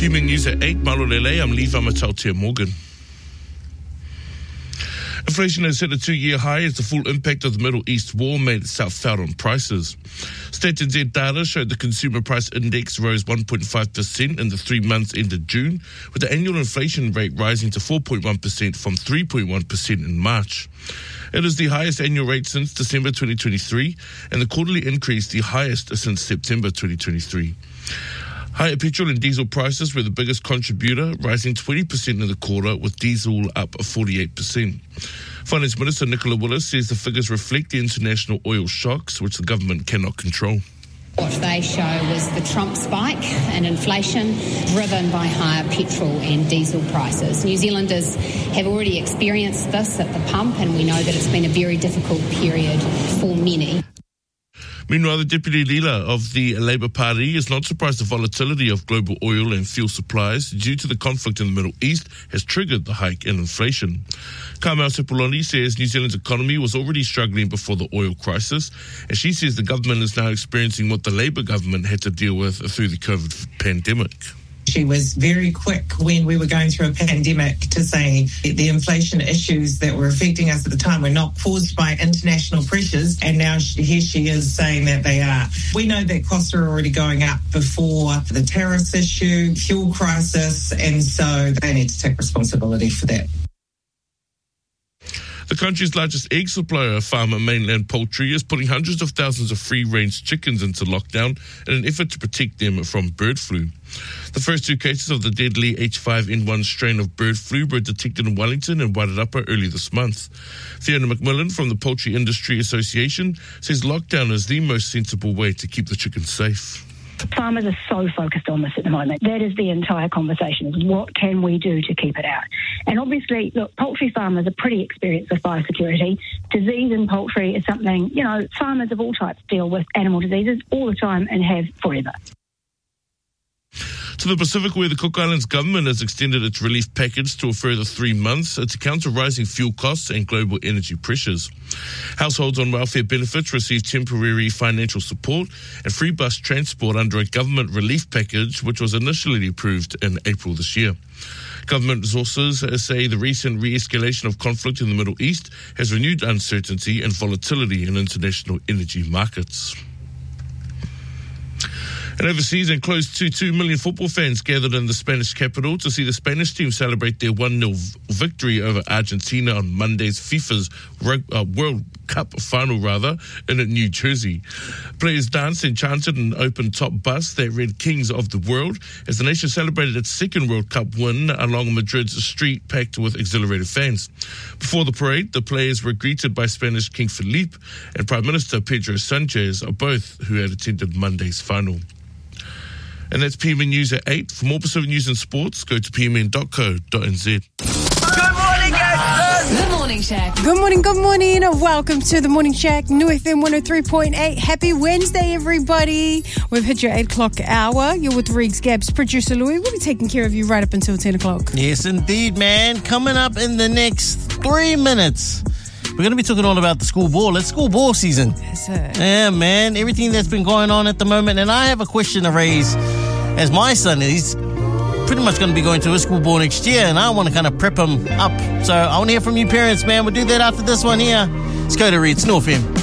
PMN News at 8, Malolele, I'm Levi Matautia Morgan. Inflation has hit a 2-year high as the full impact of the Middle East war made itself felt on prices. State NZ data showed the consumer price index rose 1.5% in the 3 months ended June, with the annual inflation rate rising to 4.1% from 3.1% in March. It is the highest annual rate since December 2023, and the quarterly increase the highest since September 2023. Higher petrol and diesel prices were the biggest contributor, rising 20% in the quarter, with diesel up 48%. Finance Minister Nicola Willis says the figures reflect the international oil shocks, which the government cannot control. What they show was the Trump spike in inflation driven by higher petrol and diesel prices. New Zealanders have already experienced this at the pump, and we know that it's been a very difficult period for many. Meanwhile, the deputy leader of the Labour Party is not surprised the volatility of global oil and fuel supplies due to the conflict in the Middle East has triggered the hike in inflation. Carmel Sepuloni says New Zealand's economy was already struggling before the oil crisis, and she says the government is now experiencing what the Labour government had to deal with through the COVID pandemic. She was very quick when we were going through a pandemic to say the inflation issues that were affecting us at the time were not caused by international pressures, and now here she is saying that they are. We know that costs are already going up before the tariffs issue, fuel crisis, and so they need to take responsibility for that. The country's largest egg supplier, Farmer Mainland Poultry, is putting hundreds of thousands of free-range chickens into lockdown in an effort to protect them from bird flu. The first 2 cases of the deadly H5N1 strain of bird flu were detected in Wellington and Wairarapa early this month. Fiona McMillan from the Poultry Industry Association says lockdown is the most sensible way to keep the chickens safe. Farmers are so focused on this at the moment. That is the entire conversation, is what can we do to keep it out? And obviously, look, poultry farmers are pretty experienced with biosecurity. Disease in poultry is something, farmers of all types deal with animal diseases all the time and have forever. To the Pacific, where the Cook Islands government has extended its relief package to a further 3 months to counter rising fuel costs and global energy pressures. Households on welfare benefits receive temporary financial support and free bus transport under a government relief package, which was initially approved in April this year. Government sources say the recent re-escalation of conflict in the Middle East has renewed uncertainty and volatility in international energy markets. And overseas, and close to 2 million football fans gathered in the Spanish capital to see the Spanish team celebrate their 1-0 victory over Argentina on Monday's FIFA's World Cup final, in New Jersey. Players danced and chanted an open-top bus that read Kings of the World as the nation celebrated its second World Cup win along Madrid's street packed with exhilarated fans. Before the parade, the players were greeted by Spanish King Felipe and Prime Minister Pedro Sanchez, both who had attended Monday's final. And that's PMN News at 8. For more Pacific news and sports, go to pmn.co.nz. Good morning, guys. The Morning Shack. Good morning. Welcome to the Morning Shack, New FM 103.8. Happy Wednesday, everybody. We've hit your 8 o'clock hour. You're with Riggs, Gabs, producer Louis. We'll be taking care of you right up until 10 o'clock. Yes, indeed, man. Coming up in the next 3 minutes, we're going to be talking all about the school ball. It's school ball season. Yes, sir. Yeah, man. Everything that's been going on at the moment. And I have a question to raise. As my son is pretty much going to be going to a school ball next year, and I want to kind of prep him up. So I want to hear from you parents, man. We'll do that after this one here. Let's go to Reeds, North FM.